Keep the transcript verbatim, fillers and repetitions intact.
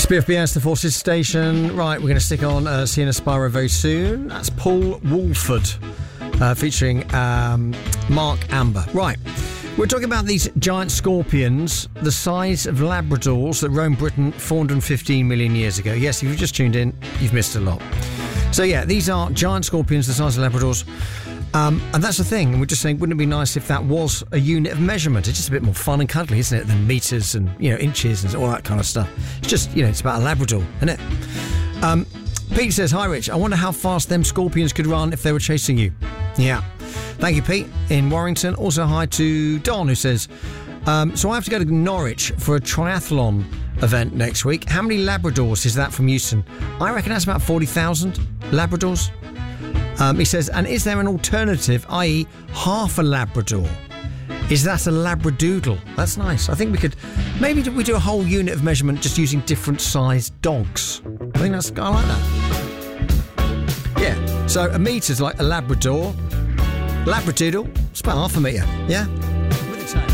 It's B F B S, the Forces Station. Right, we're going to stick on uh, Sienna Spyro very soon. That's Paul Woolford, uh, featuring um, Mark Amber. Right, we're talking about these giant scorpions, the size of Labradors that roamed Britain four hundred fifteen million years ago. Yes, if you've just tuned in, you've missed a lot. So yeah, these are giant scorpions the size of Labradors. Um, and that's the thing, and we're just saying, wouldn't it be nice if that was a unit of measurement? It's just a bit more fun and cuddly, isn't it, than metres and, you know, inches and all that kind of stuff. It's just, you know, it's about a Labrador, isn't it? Um, Pete says, hi, Rich, I wonder how fast them scorpions could run if they were chasing you. Yeah. Thank you, Pete, in Warrington. Also, hi to Don, who says, um, so I have to go to Norwich for a triathlon event next week. How many Labradors is that from Euston? I reckon that's about forty thousand Labradors. Um, he says, and is there an alternative, that is half a Labrador? Is that a Labradoodle? That's nice. I think we could, maybe we do a whole unit of measurement just using different sized dogs. I think that's, I like that. Yeah, so a metre's like a Labrador. Labradoodle, it's about half a metre, yeah? With its name.